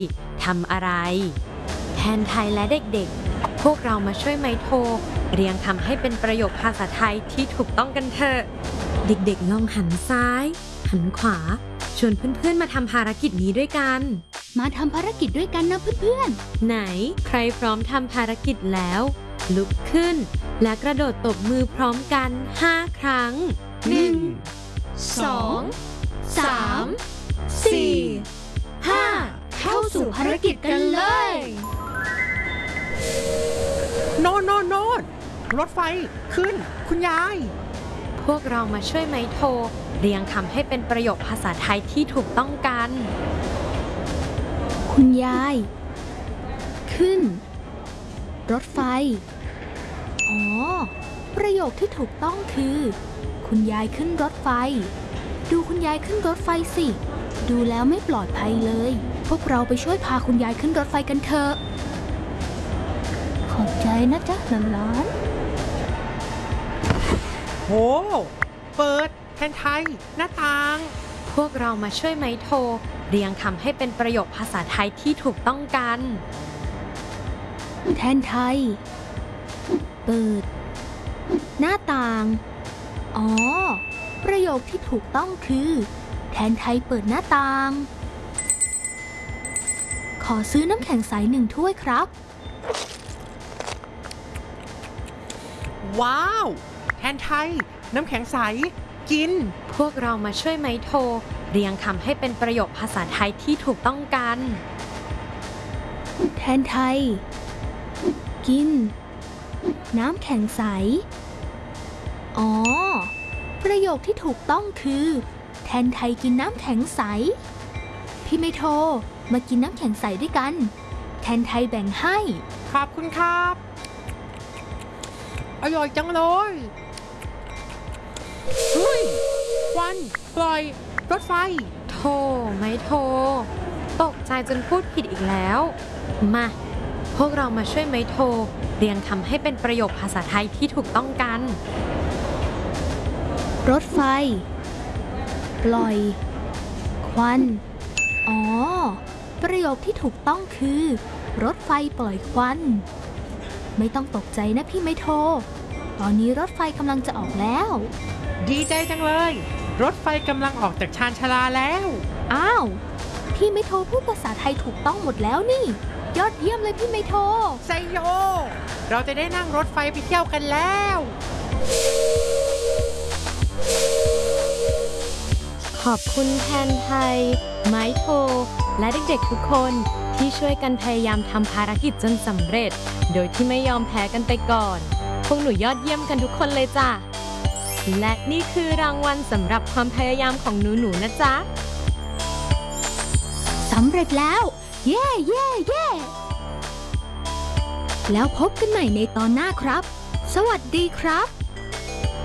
ทำอะไรแทนไทยและเด็กๆพวกเรามาช่วยไมโทรเรียงคำให้เป็นประโยคภาษาไทยที่ถูกต้องกันเถอะเด็กๆลองหันซ้ายหันขวาชวนเพื่อนๆมาทำภารกิจนี้ด้วยกันมาทำภารกิจด้วยกันนะเพื่อนๆไหนใครพร้อมทำภารกิจแล้วลุกขึ้นและกระโดดตบมือพร้อมกัน5 ครั้ง 1 2 3 4 5เข้าสู่ภารกิจกันเลยโน่นรถไฟขึ้นคุณยายพวกเรามาช่วยไมโทรเรียงคำให้เป็นประโยคภาษาไทยที่ถูกต้องกันคุณยายขึ้นรถไฟอ๋อประโยคที่ถูกต้องคือคุณยายขึ้นรถไฟดูคุณยายขึ้นรถไฟสิดูแล้วไม่ปลอดภัยเลยพวกเราไปช่วยพาคุณยายขึ้นรถไฟกันเถอะขอบใจนะจ๊ะหลานโหเปิดแทนไทยหน้าต่างพวกเรามาช่วยไมโทรเรียงคำให้เป็นประโยคภาษาไทยที่ถูกต้องกันแทนไทยเปิดหน้าต่างอ๋อประโยคที่ถูกต้องคือแทนไทยเปิดหน้าต่างขอซื้อน้ำแข็งใส1 ถ้วยครับว้าวแทนไทยน้ำแข็งใสกินพวกเรามาช่วยไมโทรเรียงคำให้เป็นประโยคภาษาไทยที่ถูกต้องกันแทนไทยกินน้ำแข็งใสอ๋อประโยคที่ถูกต้องคือแทนไทยกินน้ำแข็งใสพี่ไมโทรมากินน้ำแข็งใสด้วยกันแทนไทยแบ่งให้ขอบคุณครับอร่อยจังเลยเฮ้ยควันปล่อยรถไฟโทรไมโทรตกใจจนพูดผิดอีกแล้วมาพวกเรามาช่วยไมโทรเรียงคำให้เป็นประโยคภาษาไทยที่ถูกต้องกันรถไฟปล่อยควันอ๋อประโยคที่ถูกต้องคือรถไฟปล่อยควันไม่ต้องตกใจนะพี่ไมโทรตอนนี้รถไฟกำลังจะออกแล้วดีใจจังเลยรถไฟกำลังออกจากชานชาลาแล้วอ้าวพี่ไมโทรพูดภาษาไทยถูกต้องหมดแล้วนี่ยอดเยี่ยมเลยพี่ไมโทรไซโยเราจะได้นั่งรถไฟไปเที่ยวกันแล้วขอบคุณแทนไทยไมโทรและเด็กๆทุกคนที่ช่วยกันพยายามทำภารกิจจนสำเร็จโดยที่ไม่ยอมแพ้กันไปก่อนพวกหนูยอดเยี่ยมกันทุกคนเลยจ้ะและนี่คือรางวัลสำหรับความพยายามของหนูๆนะจ๊ะสำเร็จแล้วเย้แล้วพบกันใหม่ในตอนหน้าครับสวัสดีครับ